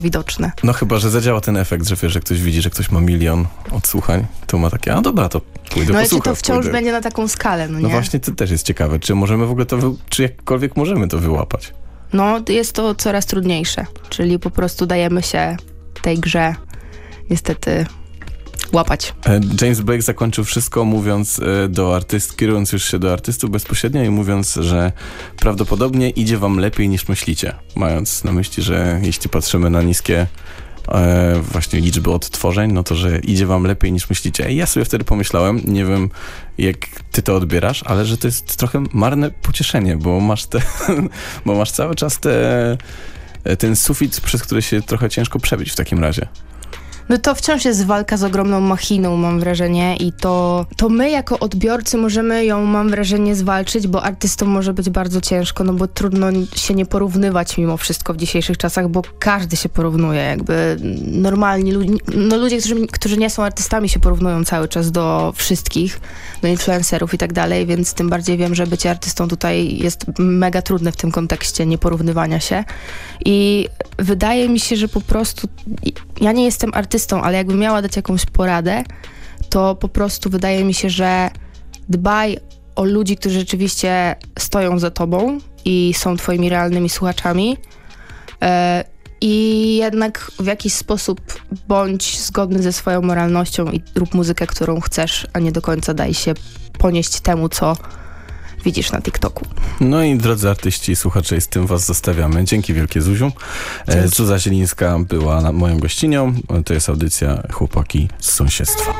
widoczne. No chyba, że zadziała ten efekt, że wiesz, że ktoś widzi, że ktoś ma 1 milion odsłuchań, to ma takie, a dobra, to pójdę No ale posłuchać. czy to wciąż będzie na taką skalę, no nie? No właśnie, to też jest ciekawe, czy możemy w ogóle czy jakkolwiek możemy to wyłapać? No jest to coraz trudniejsze, czyli po prostu dajemy się tej grze niestety łapać. James Blake zakończył wszystko mówiąc kierując już się do artystów bezpośrednio i mówiąc, że prawdopodobnie idzie wam lepiej niż myślicie. Mając na myśli, że jeśli patrzymy na niskie właśnie liczby odtworzeń, no to, że idzie wam lepiej niż myślicie. I ja sobie wtedy pomyślałem, nie wiem jak ty to odbierasz, ale że to jest trochę marne pocieszenie, bo masz cały czas ten sufit, przez który się trochę ciężko przebić w takim razie. No to wciąż jest walka z ogromną machiną, mam wrażenie, i to my jako odbiorcy możemy ją, mam wrażenie, zwalczyć, bo artystom może być bardzo ciężko, no bo trudno się nie porównywać mimo wszystko w dzisiejszych czasach, bo każdy się porównuje, jakby normalni ludzie, którzy nie są artystami, się porównują cały czas do wszystkich, do influencerów i tak dalej, więc tym bardziej wiem, że bycie artystą tutaj jest mega trudne w tym kontekście nieporównywania się i wydaje mi się, że po prostu ja nie jestem artystą, ale jakbym miała dać jakąś poradę, to po prostu wydaje mi się, że dbaj o ludzi, którzy rzeczywiście stoją za tobą i są twoimi realnymi słuchaczami i jednak w jakiś sposób bądź zgodny ze swoją moralnością i rób muzykę, którą chcesz, a nie do końca daj się ponieść temu, co widzisz na TikToku. No i drodzy artyści i słuchacze, z tym was zostawiamy. Dzięki wielkie, Zuziu. Zuza Zielińska była moją gościnią. To jest audycja Chłopaki z sąsiedztwa.